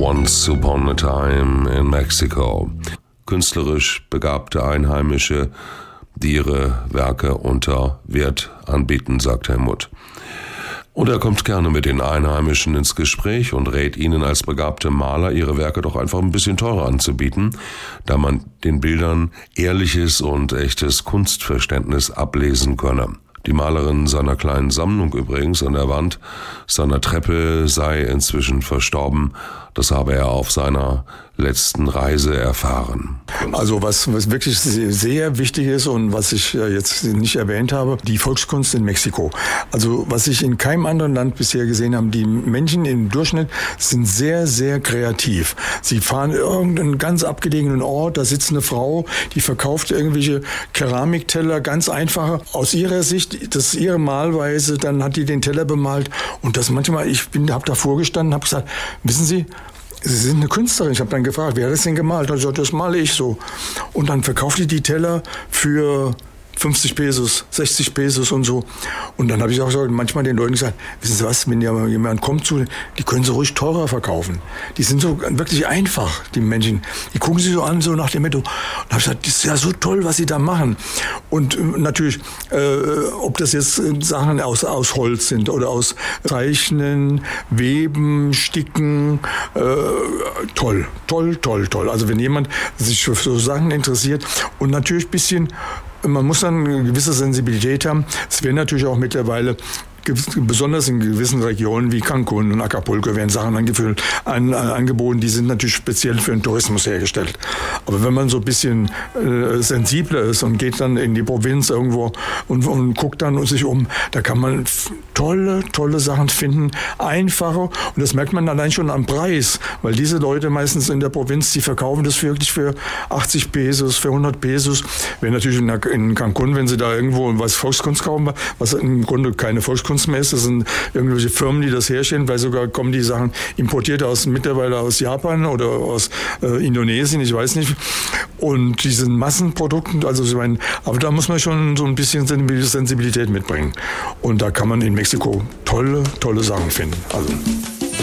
Once Upon a Time in Mexico. Künstlerisch begabte Einheimische, die ihre Werke unter Wert anbieten, sagt Helmut. Und er kommt gerne mit den Einheimischen ins Gespräch und rät ihnen als begabte Maler, ihre Werke doch einfach ein bisschen teurer anzubieten, da man den Bildern ehrliches und echtes Kunstverständnis ablesen könne. Die Malerin seiner kleinen Sammlung übrigens an der Wand seiner Treppe sei inzwischen verstorben. Das habe er auf seiner letzten Reise erfahren. Also was wirklich sehr wichtig ist und was ich jetzt nicht erwähnt habe, die Volkskunst in Mexiko. Also was ich in keinem anderen Land bisher gesehen habe, die Menschen im Durchschnitt sind sehr, sehr kreativ. Sie fahren irgendeinen ganz abgelegenen Ort, da sitzt eine Frau, die verkauft irgendwelche Keramikteller, ganz einfache. Aus ihrer Sicht, das ist ihre Malweise, dann hat die den Teller bemalt und das manchmal, habe davor gestanden, habe gesagt, wissen Sie, Sie sind eine Künstlerin. Ich habe dann gefragt, wer hat das denn gemalt? Also, das male ich so. Und dann verkauft die Teller für 50 Pesos, 60 Pesos und so. Und dann habe ich auch so manchmal den Leuten gesagt, wissen Sie was, wenn jemand kommt zu, die können sie ruhig teurer verkaufen. Die sind so wirklich einfach, die Menschen. Die gucken sie so an, so nach dem Motto. Und da habe ich gesagt, das ist ja so toll, was sie da machen. Und natürlich, ob das jetzt Sachen aus Holz sind oder aus Zeichnen, Weben, Sticken, toll. Also wenn jemand sich für so Sachen interessiert und natürlich ein bisschen, man muss dann eine gewisse Sensibilität haben. Es werden natürlich auch mittlerweile, besonders in gewissen Regionen wie Cancun und Acapulco, werden Sachen angeboten, die sind natürlich speziell für den Tourismus hergestellt. Aber wenn man so ein bisschen sensibler ist und geht dann in die Provinz irgendwo und guckt dann sich um, da kann man tolle Sachen finden, einfache, und das merkt man allein schon am Preis, weil diese Leute meistens in der Provinz, die verkaufen das wirklich für 80 Pesos, für 100 Pesos. Wenn natürlich in Cancun, wenn sie da irgendwo was Volkskunst kaufen, was im Grunde keine Volkskunst mehr ist, das sind irgendwelche Firmen, die das herstellen, weil sogar kommen die Sachen importiert mittlerweile aus Japan oder aus Indonesien, ich weiß nicht. Und diese Massenprodukte, also ich meine, aber da muss man schon so ein bisschen Sensibilität mitbringen. Und da kann man in Mexiko tolle Sachen finden. Also